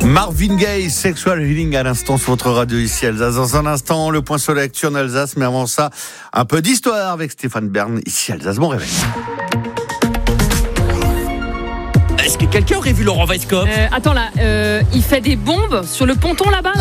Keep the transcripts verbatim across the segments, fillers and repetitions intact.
Marvin Gaye, Sexual Healing à l'instant sur votre radio ici Alsace. Dans un instant, le point sur l'actu en Alsace, mais avant ça, un peu d'histoire avec Stéphane Bern ici Alsace. Bon réveil. Est-ce que quelqu'un aurait vu Laurent Weisskopf ? euh, Attends là, euh, il fait des bombes sur le ponton là-bas, non ?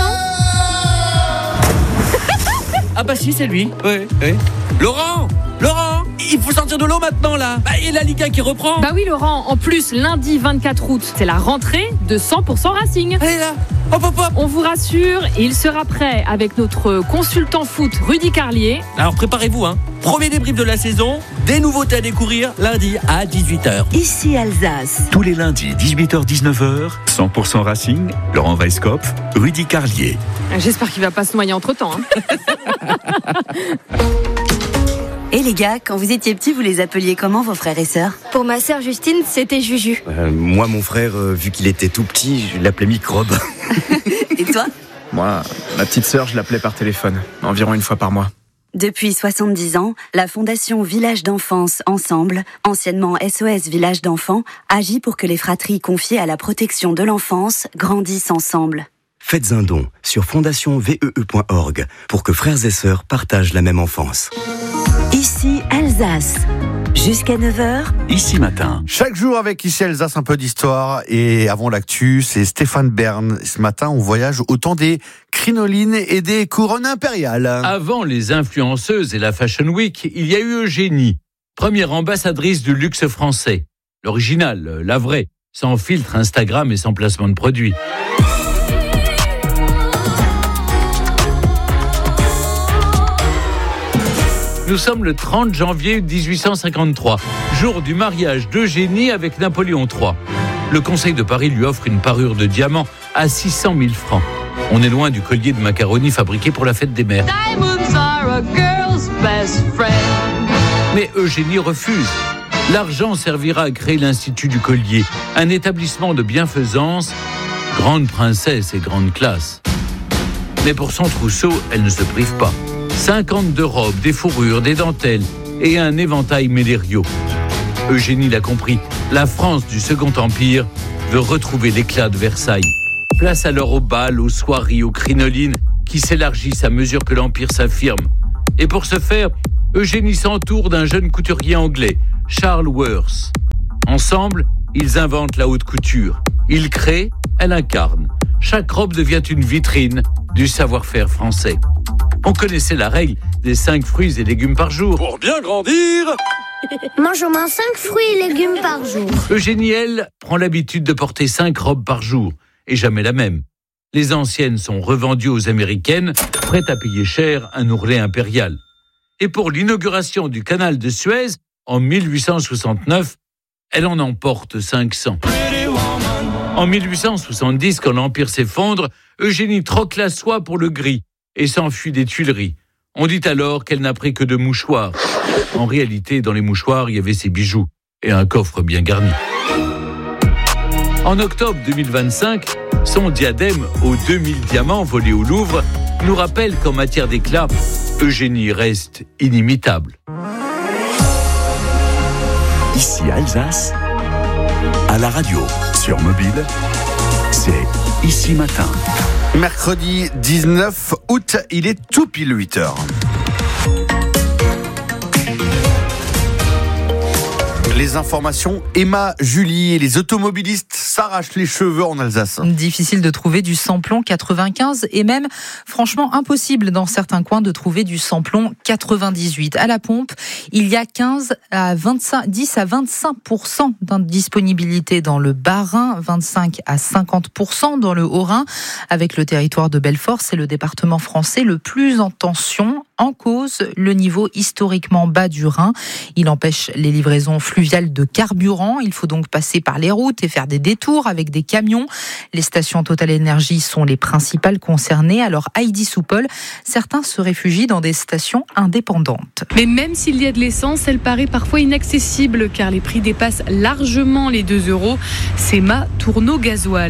Ah bah si, c'est lui. Oui, oui. Laurent Laurent Il faut sortir de l'eau maintenant là. Bah, et la Ligue un qui reprend. Bah oui Laurent, en plus lundi vingt-quatre août, c'est la rentrée de cent pour cent Racing. Allez là, hop hop hop. On vous rassure, il sera prêt avec notre consultant foot Rudy Carlier. Alors préparez-vous hein. Premier débrief de la saison, des nouveautés à découvrir lundi à dix-huit heures. Ici Alsace. Tous les lundis dix-huit heures dix-neuf heures, cent pour cent Racing, Laurent Weisskopf, Rudy Carlier. J'espère qu'il va pas se noyer entre temps. Hein. Et les gars, quand vous étiez petits, vous les appeliez comment vos frères et sœurs ? Pour ma sœur Justine, c'était Juju. Euh, moi, mon frère, euh, vu qu'il était tout petit, je l'appelais Microbe. Et toi ? Moi, ma petite sœur, je l'appelais par téléphone, environ une fois par mois. Depuis soixante-dix ans, la Fondation Village d'Enfance Ensemble, anciennement S O S Village d'Enfants, agit pour que les fratries confiées à la protection de l'enfance grandissent ensemble. Faites un don sur fondation vee point org pour que frères et sœurs partagent la même enfance. Ici Alsace. Jusqu'à neuf heures. Ici matin. Chaque jour avec ici Alsace, un peu d'histoire. Et avant l'actu, c'est Stéphane Bern. Ce matin, on voyage au temps des crinolines et des couronnes impériales. Avant les influenceuses et la Fashion Week, il y a eu Eugénie, première ambassadrice du luxe français. L'original, la vraie, sans filtre Instagram et sans placement de produit. Nous sommes le trente janvier dix-huit cent cinquante-trois, jour du mariage d'Eugénie avec Napoléon trois. Le Conseil de Paris lui offre une parure de diamants à six cent mille francs. On est loin du collier de macaroni fabriqué pour la fête des mères. Mais Eugénie refuse. L'argent servira à créer l'Institut du Collier, un établissement de bienfaisance, grande princesse et grande classe. Mais pour son trousseau, elle ne se prive pas. cinquante-deux robes, des fourrures, des dentelles et un éventail Mélério. Eugénie l'a compris, la France du Second Empire veut retrouver l'éclat de Versailles. Place alors aux bals, aux soieries, aux crinolines qui s'élargissent à mesure que l'Empire s'affirme. Et pour ce faire, Eugénie s'entoure d'un jeune couturier anglais, Charles Worth. Ensemble, ils inventent la haute couture. Ils créent, elle incarne. Chaque robe devient une vitrine du savoir-faire français. On connaissait la règle des cinq fruits et légumes par jour. Pour bien grandir, Mange au moins cinq fruits et légumes par jour. Eugénie, elle, prend l'habitude de porter cinq robes par jour, et jamais la même. Les anciennes sont revendues aux Américaines, prêtes à payer cher un ourlet impérial. Et pour l'inauguration du canal de Suez, en mille huit cent soixante-neuf, elle en emporte cinq cents. En mille huit cent soixante-dix, quand l'Empire s'effondre, Eugénie troque la soie pour le gris et s'enfuit des Tuileries. On dit alors qu'elle n'a pris que deux mouchoirs. En réalité, dans les mouchoirs, il y avait ses bijoux et un coffre bien garni. En octobre deux mille vingt-cinq, son diadème aux deux mille diamants volés au Louvre nous rappelle qu'en matière d'éclat, Eugénie reste inimitable. Ici Alsace, à la radio, sur mobile, c'est Ici Matin. Mercredi dix-neuf août, il est tout pile huit heures. Les informations, Emma, Julie et les automobilistes s'arrachent les cheveux en Alsace. Difficile de trouver du samplon quatre-vingt-quinze et même franchement impossible dans certains coins de trouver du samplon quatre-vingt-dix-huit. À la pompe, il y a quinze à vingt-cinq, dix à vingt-cinq pour cent d'indisponibilité dans le Bas-Rhin, vingt-cinq à cinquante pour cent dans le Haut-Rhin. Avec le territoire de Belfort, c'est le département français le plus en tension. En cause, le niveau historiquement bas du Rhin. Il empêche les livraisons fluviales de carburant. Il faut donc passer par les routes et faire des détours avec des camions. Les stations Total Énergie sont les principales concernées. Alors Heidi Soupol, certains se réfugient dans des stations indépendantes. Mais même s'il y a de l'essence, elle paraît parfois inaccessible car les prix dépassent largement les deux euros. C'est ma Tourneau Gasoil.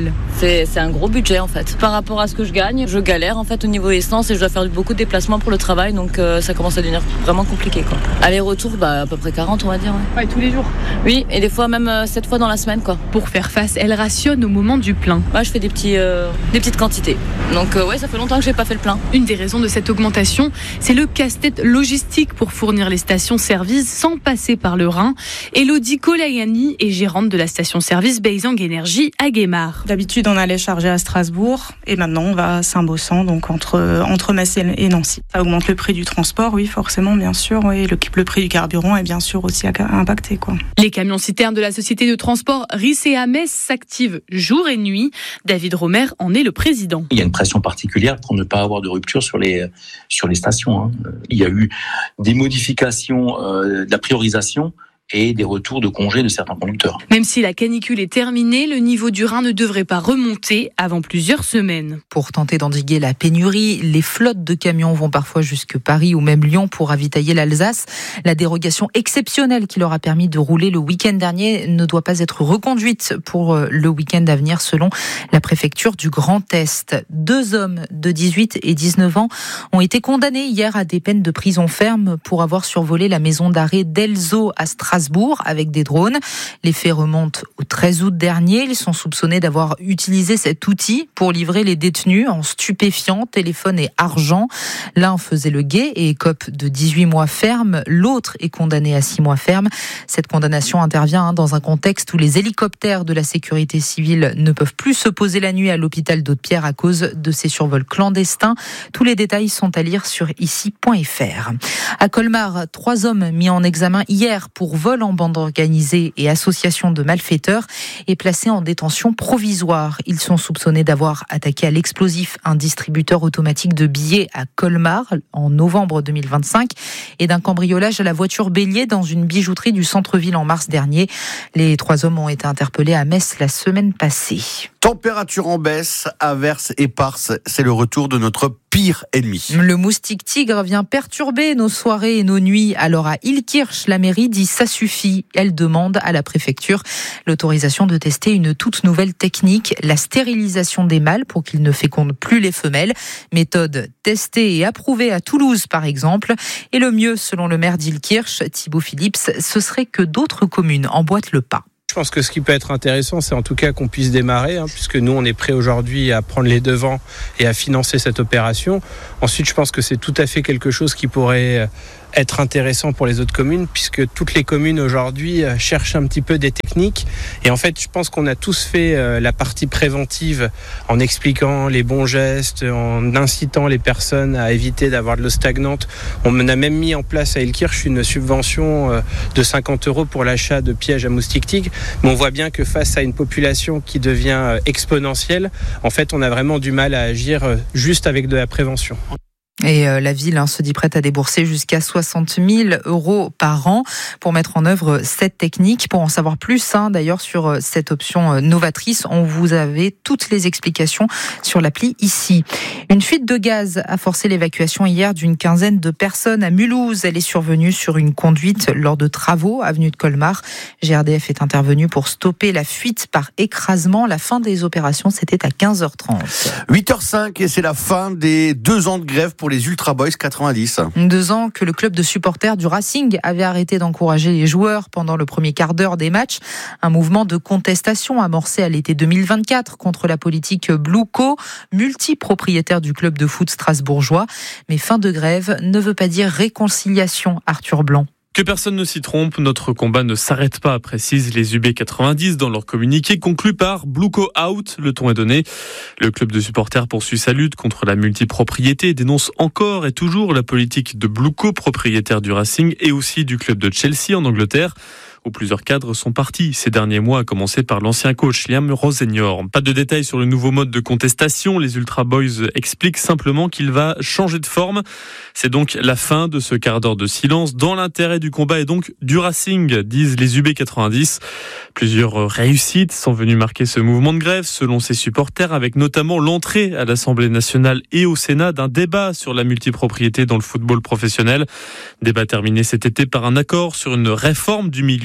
C'est, c'est un gros budget en fait. Par rapport à ce que je gagne, je galère en fait au niveau essence et je dois faire beaucoup de déplacements pour le travail, donc euh, ça commence à devenir vraiment compliqué quoi. Aller-retour, bah, à peu près quarante on va dire. Ouais, ouais tous les jours. Oui, et des fois même euh, sept fois dans la semaine quoi. Pour faire face, elle rationne au moment du plein. Ouais, je fais des, petits, euh, des petites quantités. Donc euh, ouais, ça fait longtemps que j'ai pas fait le plein. Une des raisons de cette augmentation, c'est le casse-tête logistique pour fournir les stations-service sans passer par le Rhin. Elodie Kolayani est gérante de la station-service Beizang Énergie à Guémar. D'habitude, on allait charger à Strasbourg et maintenant on va à Saint-Baussan, donc entre, entre Metz et Nancy. Ça augmente le prix du transport, oui, forcément, bien sûr. Oui, le, le prix du carburant est bien sûr aussi impacté, quoi. Les camions-citernes de la société de transport Ricea Metz s'activent jour et nuit. David Romer en est le président. Il y a une pression particulière pour ne pas avoir de rupture sur les, sur les stations. Hein. Il y a eu des modifications euh, de la priorisation et des retours de congés de certains conducteurs. Même si la canicule est terminée, le niveau du Rhin ne devrait pas remonter avant plusieurs semaines. Pour tenter d'endiguer la pénurie, les flottes de camions vont parfois jusque Paris ou même Lyon pour ravitailler l'Alsace. La dérogation exceptionnelle qui leur a permis de rouler le week-end dernier ne doit pas être reconduite pour le week-end à venir selon la préfecture du Grand Est. Deux hommes de dix-huit et dix-neuf ans ont été condamnés hier à des peines de prison ferme pour avoir survolé la maison d'arrêt d'Elzo à Strasbourg avec des drones. Les faits remontent au treize août dernier. Ils sont soupçonnés d'avoir utilisé cet outil pour livrer les détenus en stupéfiants, téléphones et argent. L'un faisait le guet et écope de dix-huit mois ferme. L'autre est condamné à six mois ferme. Cette condamnation intervient dans un contexte où les hélicoptères de la sécurité civile ne peuvent plus se poser la nuit à l'hôpital d'Aude-Pierre à cause de ces survols clandestins. Tous les détails sont à lire sur ici point f r. À Colmar, trois hommes mis en examen hier pour vol en bande organisée et association de malfaiteurs et placés en détention provisoire. Ils sont soupçonnés d'avoir attaqué à l'explosif un distributeur automatique de billets à Colmar en novembre deux mille vingt-cinq et d'un cambriolage à la voiture bélier dans une bijouterie du centre-ville en mars dernier. Les trois hommes ont été interpellés à Metz la semaine passée. Température en baisse, averses éparses, c'est le retour de notre pire ennemi. Le moustique tigre vient perturber nos soirées et nos nuits. Alors à Illkirch, la mairie dit ça suffit. Elle demande à la préfecture l'autorisation de tester une toute nouvelle technique, la stérilisation des mâles pour qu'ils ne fécondent plus les femelles. Méthode testée et approuvée à Toulouse par exemple. Et le mieux, selon le maire d'Illkirch, Thibaut Phillips, ce serait que d'autres communes emboîtent le pas. Je pense que ce qui peut être intéressant, c'est en tout cas qu'on puisse démarrer, hein, puisque nous, on est prêts aujourd'hui à prendre les devants et à financer cette opération. Ensuite, je pense que c'est tout à fait quelque chose qui pourrait être intéressant pour les autres communes, puisque toutes les communes aujourd'hui cherchent un petit peu des techniques. Et en fait, je pense qu'on a tous fait la partie préventive en expliquant les bons gestes, en incitant les personnes à éviter d'avoir de l'eau stagnante. On a même mis en place à Illkirch une subvention de cinquante euros pour l'achat de pièges à moustiques tigres. Mais on voit bien que face à une population qui devient exponentielle, en fait, on a vraiment du mal à agir juste avec de la prévention. Et euh, la ville hein, se dit prête à débourser jusqu'à soixante mille euros par an pour mettre en œuvre cette technique. Pour en savoir plus, hein, d'ailleurs, sur euh, cette option euh, novatrice, on vous avait toutes les explications sur l'appli ici. Une fuite de gaz a forcé l'évacuation hier d'une quinzaine de personnes à Mulhouse. Elle est survenue sur une conduite lors de travaux avenue de Colmar. G R D F est intervenu pour stopper la fuite par écrasement. La fin des opérations, c'était à quinze heures trente. huit heures cinq et c'est la fin des deux ans de grève pour les Ultra Boys quatre-vingt-dix. Deux ans que le club de supporters du Racing avait arrêté d'encourager les joueurs pendant le premier quart d'heure des matchs. Un mouvement de contestation amorcé à l'été deux mille vingt-quatre contre la politique Blueco, multipropriétaire du club de foot strasbourgeois. Mais fin de grève ne veut pas dire réconciliation, Arthur Blanc. Que personne ne s'y trompe, notre combat ne s'arrête pas, précisent les U B quatre-vingt-dix dans leur communiqué conclu par Blueco Out. Le ton est donné. Le club de supporters poursuit sa lutte contre la multipropriété et dénonce encore et toujours la politique de Blueco, propriétaire du Racing et aussi du club de Chelsea en Angleterre, où plusieurs cadres sont partis ces derniers mois, à commencer par l'ancien coach Liam Rosenior. Pas de détails sur le nouveau mode de contestation. Les Ultra Boys expliquent simplement qu'il va changer de forme. C'est donc la fin de ce quart d'heure de silence dans l'intérêt du combat et donc du Racing, disent les U B quatre-vingt-dix. Plusieurs réussites sont venues marquer ce mouvement de grève, selon ses supporters, avec notamment l'entrée à l'Assemblée nationale et au Sénat d'un débat sur la multipropriété dans le football professionnel. Débat terminé cet été par un accord sur une réforme du milieu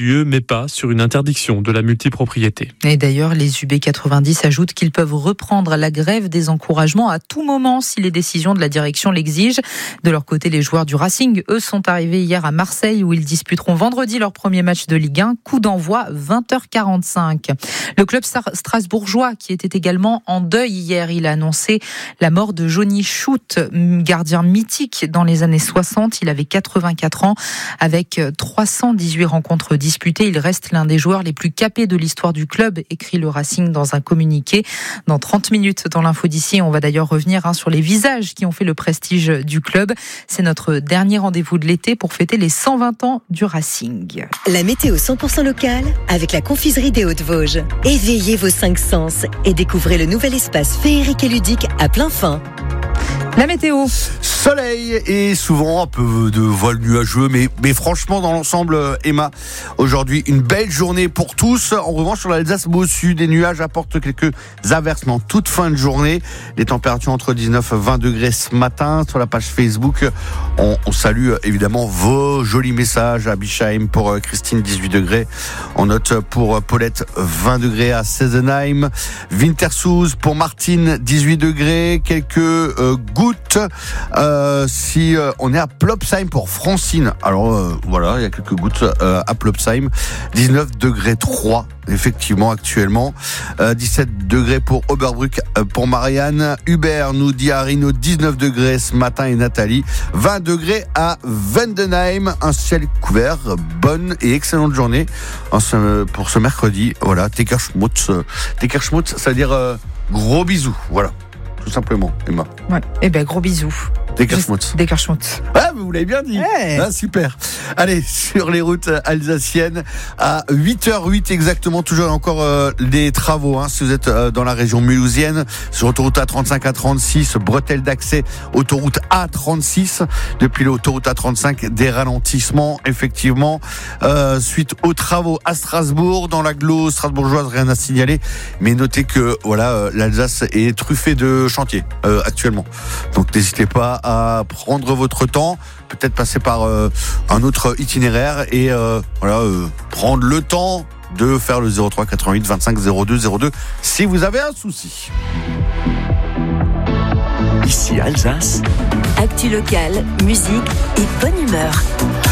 lieu, mais pas sur une interdiction de la multipropriété. Et d'ailleurs, les U B quatre-vingt-dix ajoutent qu'ils peuvent reprendre la grève des encouragements à tout moment si les décisions de la direction l'exigent. De leur côté, les joueurs du Racing, eux, sont arrivés hier à Marseille où ils disputeront vendredi leur premier match de Ligue un. Coup d'envoi vingt heures quarante-cinq. Le club strasbourgeois qui était également en deuil hier, il a annoncé la mort de Johnny Schutt, gardien mythique dans les années soixante. Il avait quatre-vingt-quatre ans. Avec trois cent dix-huit rencontres disputées, il reste l'un des joueurs les plus capés de l'histoire du club, écrit le Racing dans un communiqué. Dans trente minutes dans l'info d'ici, on va d'ailleurs revenir hein, sur les visages qui ont fait le prestige du club. C'est notre dernier rendez-vous de l'été pour fêter les cent vingt ans du Racing. La météo cent pour cent locale avec la confiserie des Hautes-Vosges. Éveillez vos cinq sens et découvrez le nouvel espace féerique et ludique à plein fin. La météo. Soleil et souvent un peu de voile nuageux, mais, mais franchement dans l'ensemble, Emma, aujourd'hui une belle journée pour tous. En revanche, sur l'Alsace, au sud, des nuages apportent quelques averses, mais en toute fin de journée. Les températures entre dix-neuf et vingt degrés ce matin. Sur la page Facebook, on, on salue évidemment vos jolis messages à Bischheim pour Christine, dix-huit degrés. On note pour Paulette, vingt degrés à Sesenheim. Wintersoos pour Martine, dix-huit degrés. Quelques euh, gouttes euh, si euh, on est à Plopsheim pour Francine. Alors euh, voilà, il y a quelques gouttes euh, à Plopsheim. dix-neuf degrés trois effectivement actuellement. Euh, dix-sept degrés pour Oberbrück euh, pour Marianne. Hubert nous dit à Rino dix-neuf degrés ce matin et Nathalie vingt degrés à Vendenheim. Un ciel couvert. Bonne et excellente journée en ce, pour ce mercredi. Voilà, Tekerschmutz. Tekerschmutz, ça veut dire euh, gros bisous. Voilà. Tout simplement, Emma. Ouais. Eh ben, gros bisous. Dekerschmutz. Dekerschmutz. Ah, vous l'avez bien dit. Hey. Ah, super. Allez, sur les routes alsaciennes, à huit heures huit exactement, toujours encore euh, des travaux. Hein, si vous êtes euh, dans la région mulhousienne, sur autoroute A trente-cinq, A trente-six, bretelle d'accès, autoroute A trente-six. Depuis l'autoroute A trente-cinq, des ralentissements, effectivement. Euh, suite aux travaux à Strasbourg, dans l'agglo strasbourgeoise, rien à signaler. Mais notez que voilà, euh, l'Alsace est truffée de chantiers euh, actuellement. Donc n'hésitez pas à prendre votre temps, peut-être passer par euh, un autre itinéraire et euh, voilà, euh, prendre le temps de faire le zéro trois quatre-vingt-huit vingt-cinq zéro deux zéro deux si vous avez un souci. Ici Alsace. Actu locale, musique et bonne humeur.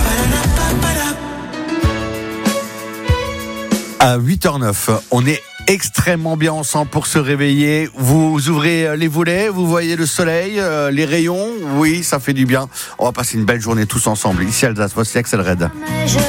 À huit heures neuf, on est extrêmement bien ensemble pour se réveiller. Vous ouvrez les volets, vous voyez le soleil, euh, les rayons. Oui, ça fait du bien. On va passer une belle journée tous ensemble. Ici Alsace, voici Axel Red.